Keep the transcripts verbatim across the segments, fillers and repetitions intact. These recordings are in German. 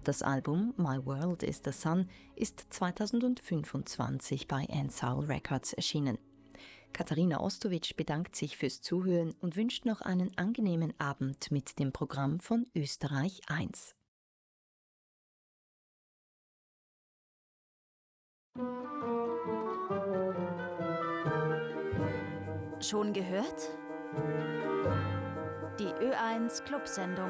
Das Album My World is the Sun ist zweitausendfünfundzwanzig bei Ensoul Records erschienen. Katharina Ostowitsch bedankt sich fürs Zuhören und wünscht noch einen angenehmen Abend mit dem Programm von Österreich eins. Schon gehört? Die Ö eins Clubsendung.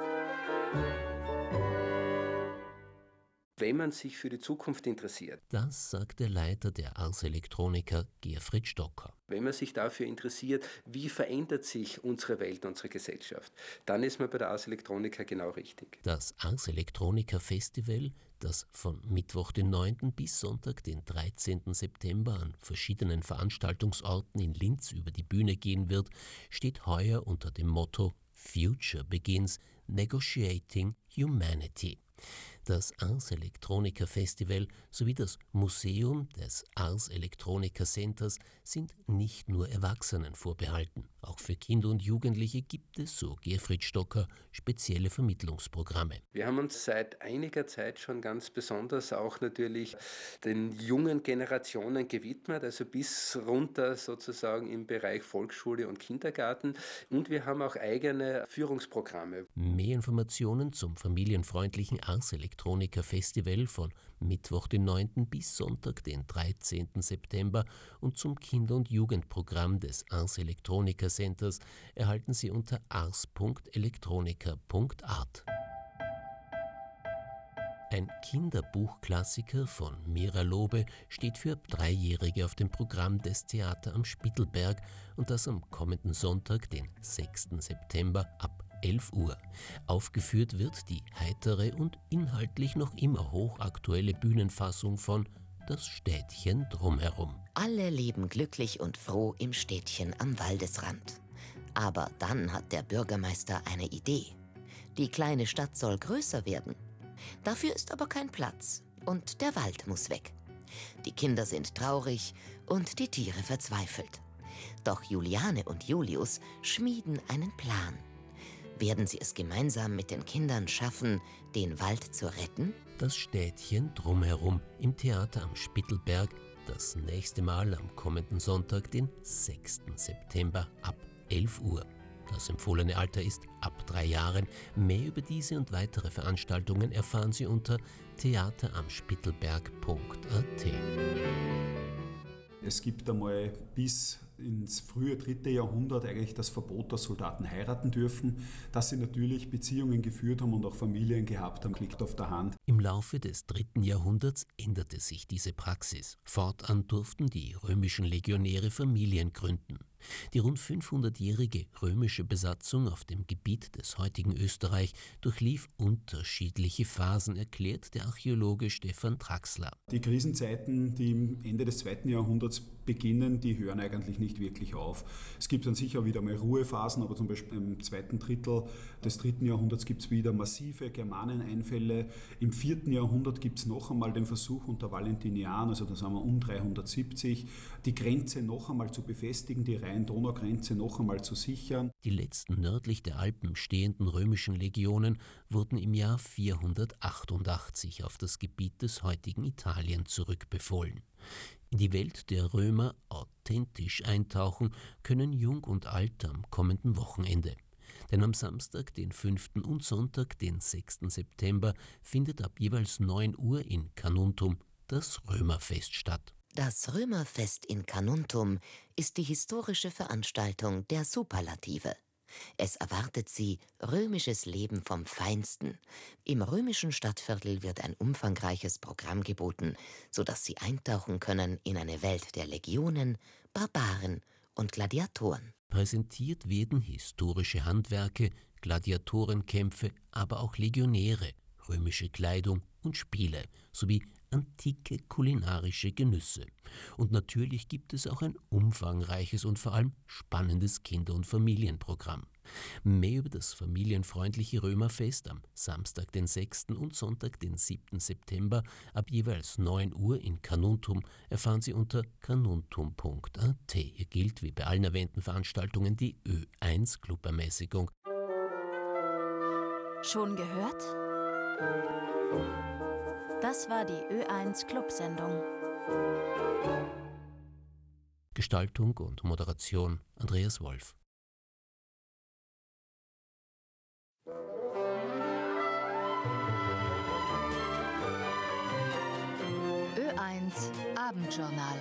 Wenn man sich für die Zukunft interessiert. Das sagt der Leiter der Ars Electronica, Gerfried Stocker. Wenn man sich dafür interessiert, wie verändert sich unsere Welt, unsere Gesellschaft, dann ist man bei der Ars Electronica genau richtig. Das Ars Electronica Festival, das von Mittwoch den neunten bis Sonntag den dreizehnten September an verschiedenen Veranstaltungsorten in Linz über die Bühne gehen wird, steht heuer unter dem Motto Future Begins Negotiating Humanity. Das Ars Electronica Festival sowie das Museum des Ars Electronica Centers sind nicht nur Erwachsenen vorbehalten. Auch für Kinder und Jugendliche gibt es, so Gerfried Stocker, spezielle Vermittlungsprogramme. Wir haben uns seit einiger Zeit schon ganz besonders auch natürlich den jungen Generationen gewidmet, also bis runter sozusagen im Bereich Volksschule und Kindergarten. Und wir haben auch eigene Führungsprogramme. Mehr Informationen zum familienfreundlichen Ars Electronica Festival von Mittwoch den neunten bis Sonntag den dreizehnten September und zum Kinder- und Jugendprogramm des Ars Electronica Centers erhalten Sie unter ars punkt electronica punkt art. Ein Kinderbuchklassiker von Mira Lobe steht für Dreijährige auf dem Programm des Theater am Spittelberg und das am kommenden Sonntag, den sechsten September, ab elf Uhr. Aufgeführt wird die heitere und inhaltlich noch immer hochaktuelle Bühnenfassung von Das Städtchen drumherum. Alle leben glücklich und froh im Städtchen am Waldesrand. Aber dann hat der Bürgermeister eine Idee. Die kleine Stadt soll größer werden. Dafür ist aber kein Platz und der Wald muss weg. Die Kinder sind traurig und die Tiere verzweifelt. Doch Juliane und Julius schmieden einen Plan. Werden sie es gemeinsam mit den Kindern schaffen, den Wald zu retten? Das Städtchen drumherum im Theater am Spittelberg, das nächste Mal am kommenden Sonntag, den sechsten September ab elf Uhr. Das empfohlene Alter ist ab drei Jahren. Mehr über diese und weitere Veranstaltungen erfahren Sie unter theater am spittelberg punkt a t. Es gibt einmal bis ins frühe dritte Jahrhundert eigentlich das Verbot, dass Soldaten heiraten dürfen. Dass sie natürlich Beziehungen geführt haben und auch Familien gehabt haben, liegt auf der Hand. Im Laufe des dritten Jahrhunderts änderte sich diese Praxis. Fortan durften die römischen Legionäre Familien gründen. Die rund fünfhundertjährige römische Besatzung auf dem Gebiet des heutigen Österreich durchlief unterschiedliche Phasen, erklärt der Archäologe Stefan Traxler. Die Krisenzeiten, die im Ende des zweiten Jahrhunderts beginnen, die hören eigentlich nicht wirklich auf. Es gibt dann sicher wieder mal Ruhephasen, aber zum Beispiel im zweiten Drittel des dritten Jahrhunderts gibt es wieder massive Germaneneinfälle. Im vierten Jahrhundert gibt es noch einmal den Versuch unter Valentinian, also da sind wir um dreihundertsiebzig, die Grenze noch einmal zu befestigen, die Rhein-Donau-Grenze noch einmal zu sichern. Die letzten nördlich der Alpen stehenden römischen Legionen wurden im Jahr vierhundertachtundachtzig auf das Gebiet des heutigen Italien zurückbefohlen. In die Welt der Römer authentisch eintauchen können Jung und Alt am kommenden Wochenende. Denn am Samstag, den fünften und Sonntag, den sechsten September, findet ab jeweils neun Uhr in Carnuntum das Römerfest statt. Das Römerfest in Carnuntum ist die historische Veranstaltung der Superlative. Es erwartet Sie römisches Leben vom Feinsten. Im römischen Stadtviertel wird ein umfangreiches Programm geboten, sodass Sie eintauchen können in eine Welt der Legionen, Barbaren und Gladiatoren. Präsentiert werden historische Handwerke, Gladiatorenkämpfe, aber auch Legionäre, römische Kleidung und Spiele sowie antike kulinarische Genüsse. Und natürlich gibt es auch ein umfangreiches und vor allem spannendes Kinder- und Familienprogramm. Mehr über das familienfreundliche Römerfest am Samstag, den sechsten und Sonntag, den siebten September ab jeweils neun Uhr in Carnuntum erfahren Sie unter carnuntum punkt a t. Hier gilt wie bei allen erwähnten Veranstaltungen die Ö eins Clubermäßigung. Schon gehört? Das war die Ö eins Clubsendung. Gestaltung und Moderation Andreas Wolf. Ö eins Abendjournal.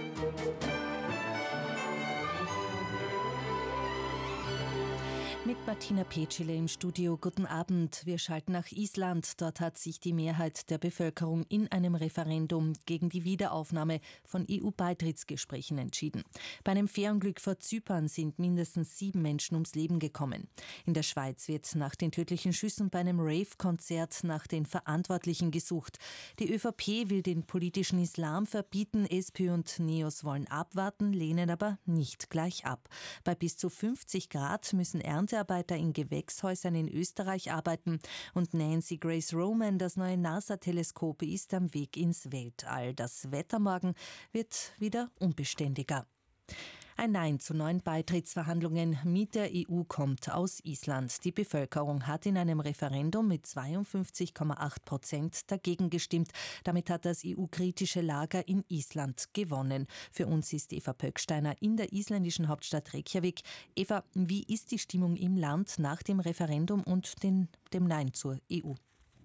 Mit Martina Petschele im Studio. Guten Abend. Wir schalten nach Island. Dort hat sich die Mehrheit der Bevölkerung in einem Referendum gegen die Wiederaufnahme von E U-Beitrittsgesprächen entschieden. Bei einem Fährunglück vor Zypern sind mindestens sieben Menschen ums Leben gekommen. In der Schweiz wird nach den tödlichen Schüssen bei einem Rave-Konzert nach den Verantwortlichen gesucht. Die ÖVP will den politischen Islam verbieten. S P und Neos wollen abwarten, lehnen aber nicht gleich ab. Bei bis zu fünfzig Grad müssen Ernte Arbeiter in Gewächshäusern in Österreich arbeiten und Nancy Grace Roman, das neue NASA-Teleskop, ist am Weg ins Weltall. Das Wetter morgen wird wieder unbeständiger. Ein Nein zu neuen Beitrittsverhandlungen mit der E U kommt aus Island. Die Bevölkerung hat in einem Referendum mit zweiundfünfzig Komma acht Prozent dagegen gestimmt. Damit hat das E U-kritische Lager in Island gewonnen. Für uns ist Eva Pöcksteiner in der isländischen Hauptstadt Reykjavik. Eva, wie ist die Stimmung im Land nach dem Referendum und den, dem Nein zur E U?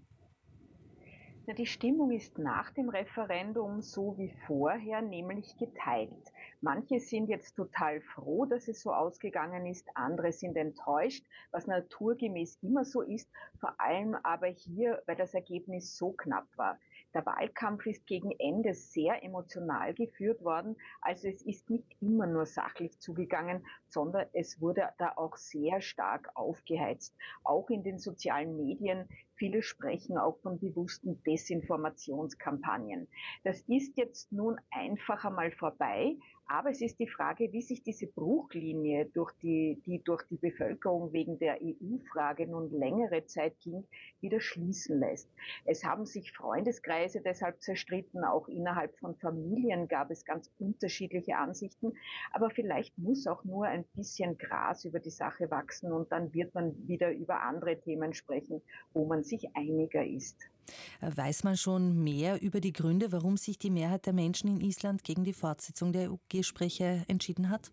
Die Stimmung ist nach dem Referendum so wie vorher, nämlich geteilt. Manche sind jetzt total froh, dass es so ausgegangen ist, andere sind enttäuscht, was naturgemäß immer so ist, vor allem aber hier, weil das Ergebnis so knapp war. Der Wahlkampf ist gegen Ende sehr emotional geführt worden, also es ist nicht immer nur sachlich zugegangen, sondern es wurde da auch sehr stark aufgeheizt, auch in den sozialen Medien. Viele sprechen auch von bewussten Desinformationskampagnen. Das ist jetzt nun einfach einmal vorbei, aber es ist die Frage, wie sich diese Bruchlinie, durch die, die durch die Bevölkerung wegen der E U-Frage nun längere Zeit ging, wieder schließen lässt. Es haben sich Freundeskreise deshalb zerstritten, auch innerhalb von Familien gab es ganz unterschiedliche Ansichten, aber vielleicht muss auch nur ein bisschen Gras über die Sache wachsen und dann wird man wieder über andere Themen sprechen, wo man sich einiger ist. Weiß man schon mehr über die Gründe, warum sich die Mehrheit der Menschen in Island gegen die Fortsetzung der E U-Gespräche entschieden hat?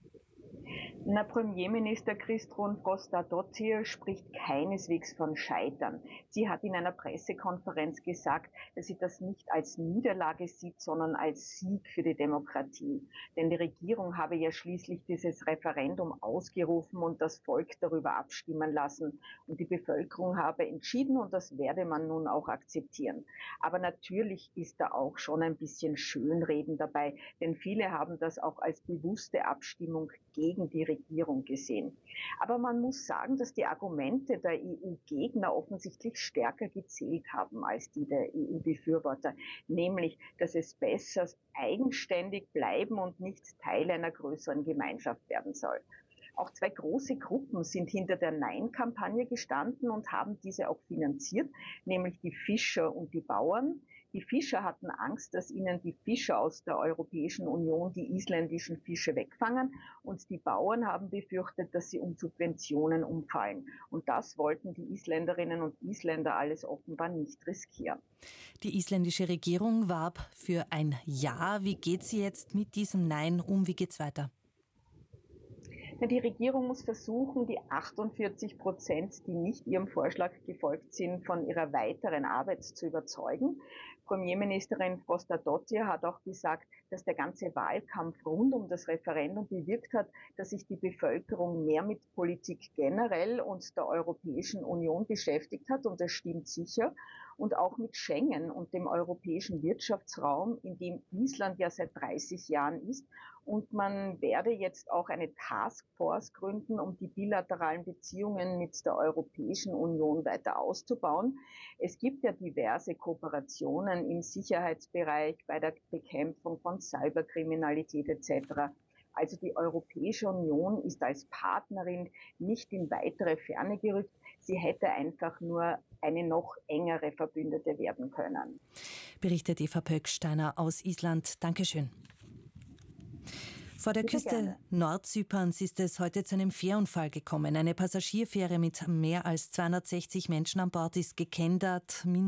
Na, Premierminister Kristrún Frostadóttir spricht keineswegs von Scheitern. Sie hat in einer Pressekonferenz gesagt, dass sie das nicht als Niederlage sieht, sondern als Sieg für die Demokratie. Denn die Regierung habe ja schließlich dieses Referendum ausgerufen und das Volk darüber abstimmen lassen. Und die Bevölkerung habe entschieden und das werde man nun auch akzeptieren. Aber natürlich ist da auch schon ein bisschen Schönreden dabei, denn viele haben das auch als bewusste Abstimmung gegen die Regierung gesehen. Aber man muss sagen, dass die Argumente der E U-Gegner offensichtlich stärker gezählt haben als die der E U-Befürworter, nämlich, dass es besser eigenständig bleiben und nicht Teil einer größeren Gemeinschaft werden soll. Auch zwei große Gruppen sind hinter der Nein-Kampagne gestanden und haben diese auch finanziert, nämlich die Fischer und die Bauern. Die Fischer hatten Angst, dass ihnen die Fischer aus der Europäischen Union die isländischen Fische wegfangen und die Bauern haben befürchtet, dass sie um Subventionen umfallen. Und das wollten die Isländerinnen und Isländer alles offenbar nicht riskieren. Die isländische Regierung warb für ein Ja. Wie geht sie jetzt mit diesem Nein um? Wie geht's weiter? Die Regierung muss versuchen, die achtundvierzig Prozent, die nicht ihrem Vorschlag gefolgt sind, von ihrer weiteren Arbeit zu überzeugen. Premierministerin Frostadóttir hat auch gesagt, dass der ganze Wahlkampf rund um das Referendum bewirkt hat, dass sich die Bevölkerung mehr mit Politik generell und der Europäischen Union beschäftigt hat. Und das stimmt sicher. Und auch mit Schengen und dem europäischen Wirtschaftsraum, in dem Island ja seit dreißig Jahren ist. Und man werde jetzt auch eine Taskforce gründen, um die bilateralen Beziehungen mit der Europäischen Union weiter auszubauen. Es gibt ja diverse Kooperationen im Sicherheitsbereich, bei der Bekämpfung von Cyberkriminalität et cetera. Also die Europäische Union ist als Partnerin nicht in weitere Ferne gerückt. Sie hätte einfach nur eine noch engere Verbündete werden können. Berichtet Eva Pöcksteiner aus Island. Dankeschön. Vor der Bitte Küste gerne. Nordzyperns ist es heute zu einem Fährunfall gekommen. Eine Passagierfähre mit mehr als zweihundertsechzig Menschen an Bord ist gekentert.